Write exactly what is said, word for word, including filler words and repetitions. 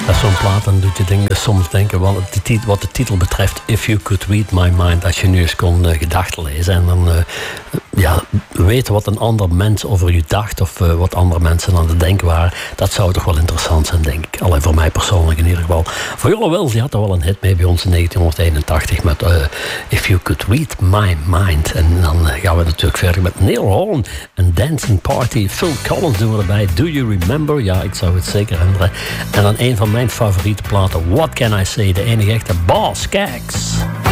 Dat is zo'n plaat, dan doet je denk, soms denken, wel, wat de titel betreft, If You Could Read My Mind, als je nu eens kon uh, gedachten lezen en dan uh, ja, weten wat een ander mens over je dacht of uh, wat andere mensen aan het denken waren, dat zou toch wel interessant zijn, denk ik. Alleen voor mij persoonlijk in ieder geval. Voor jullie wel, die had er wel een hit mee bij ons in negentien eenentachtig met uh, If You Could Read My Mind. En dan uh, gaan we natuurlijk verder met Neil Horn, een dancing party. Phil Collins doen we erbij. Do You Remember? Ja, ik zou het zeker herinneren. En dan een van mijn favoriete platen, What Can I Say? De enige echte Boss Skaggs.